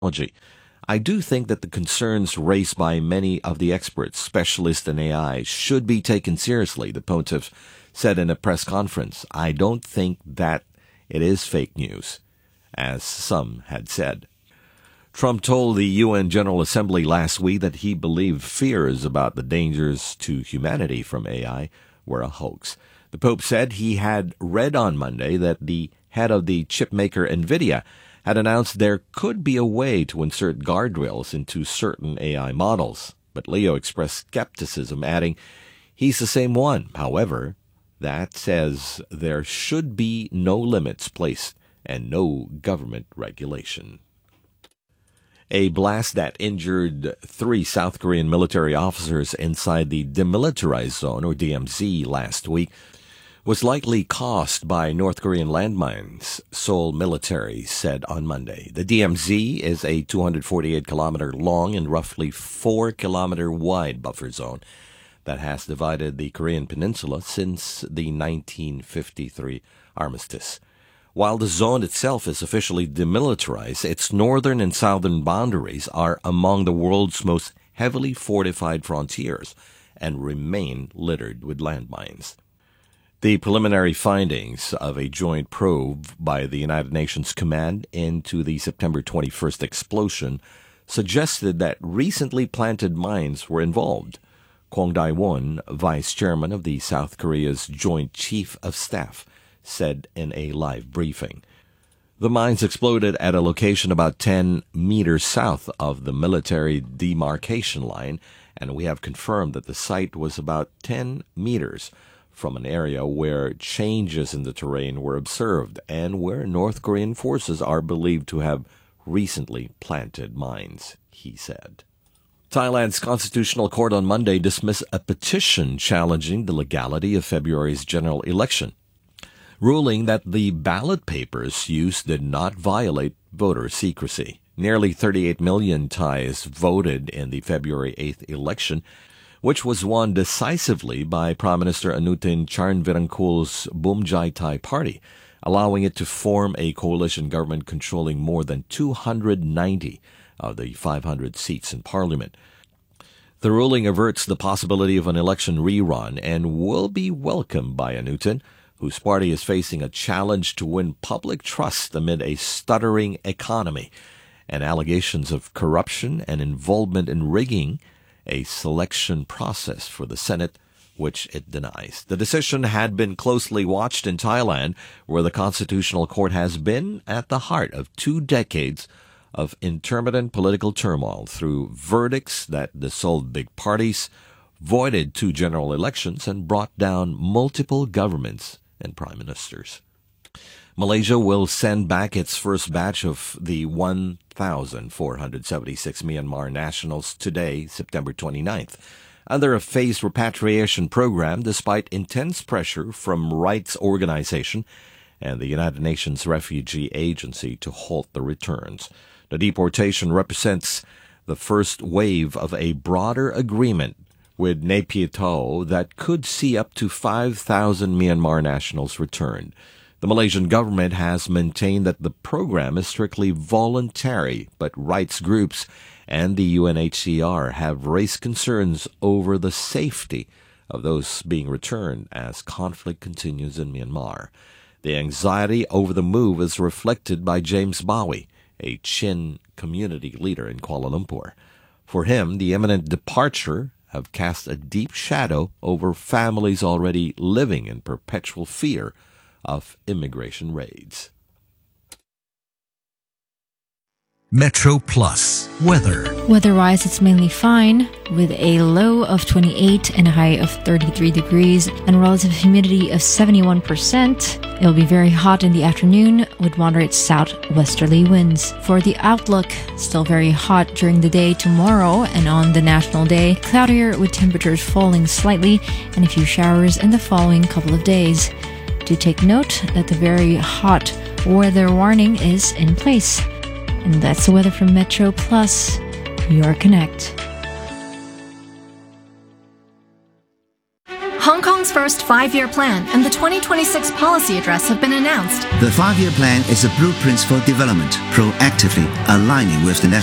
technology. I do think that the concerns raised by many of the experts, specialists in AI, should be taken seriously, the pontiff said in a press conference. I don't think that it is fake news, as some had said. Trump told the UN General Assembly last week that he believed fears about the dangers to humanity from AI were a hoax. The Pope said he had read on Monday that the head of the chipmaker NVIDIA had announced there could be a way to insert guardrails into certain AI models. But Leo expressed skepticism, adding, he's the same one. However, that says there should be no limits placed and no government regulation. A blast that injured 3 South Korean military officers inside the Demilitarized Zone, or DMZ, last week was likely caused by North Korean landmines, Seoul military said on Monday. The DMZ is a 248-kilometer long and roughly 4-kilometer wide buffer zone that has divided the Korean peninsula since the 1953 armistice. While the zone itself is officially demilitarized, its northern and southern boundaries are among the world's most heavily fortified frontiers and remain littered with landmines. The preliminary findings of a joint probe by the United Nations Command into the September 21st explosion suggested that recently planted mines were involved. Kwon Dae-won, vice chairman of the South Korea's Joint Chief of Staff, said in a live briefing. The mines exploded at a location about 10 meters south of the military demarcation line, and we have confirmed that the site was about 10 meters from an area where changes in the terrain were observed and where North Korean forces are believed to have recently planted mines, he said. Thailand's Constitutional Court on Monday dismissed a petition challenging the legality of February's general election, ruling that the ballot papers used did not violate voter secrecy. Nearly 38 million Thais voted in the February 8th election, which was won decisively by Prime Minister Anutin Charnvirakul's Bumjai Thai party, allowing it to form a coalition government controlling more than 290 of the 500 seats in parliament. The ruling averts the possibility of an election rerun and will be welcomed by Anutin, whose party is facing a challenge to win public trust amid a stuttering economy and allegations of corruption and involvement in rigging a selection process for the Senate, which it denies. The decision had been closely watched in Thailand, where the Constitutional Court has been at the heart of 2 decades of intermittent political turmoil through verdicts that dissolved big parties, voided 2 general elections, and brought down multiple governments and prime ministers. Malaysia will send back its first batch of the 1,476 Myanmar nationals today, September 29th, under a phased repatriation program despite intense pressure from rights organizations and the United Nations Refugee Agency to halt the returns. The deportation represents the first wave of a broader agreement with Naypyidaw that could see up to 5,000 Myanmar nationals returned. The Malaysian government has maintained that the program is strictly voluntary, but rights groups and the UNHCR have raised concerns over the safety of those being returned as conflict continues in Myanmar. The anxiety over the move is reflected by James Bowie, a Chin community leader in Kuala Lumpur. For him, the imminent departure have cast a deep shadow over families already living in perpetual fear of immigration raids. Metro Plus weather. Weather-wise, it's mainly fine, with a low of 28 and a high of 33 degrees and relative humidity of 71%. It'll be very hot in the afternoon with moderate southwesterly winds. For the outlook, still very hot during the day tomorrow and on the National Day, cloudier with temperatures falling slightly and a few showers in the following couple of days. Do take note that the very hot weather warning is in place. And that's the weather from Metro Plus, your connect. Hong Kong Hong's first 5-year plan and the 2026 policy address have been announced. The 5-year plan is a blueprint for development, proactively aligning with the national